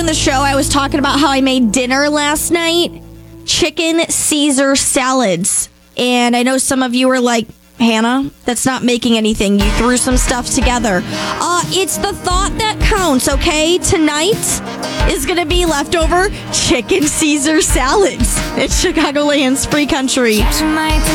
the show, I was talking about how I made dinner last night. Chicken Caesar salads. And I know some of you were like, Hannah, that's not making anything. You threw some stuff together. It's the thought that counts, okay? Tonight is going to be leftover chicken Caesar salads at Chicagoland's Free Country.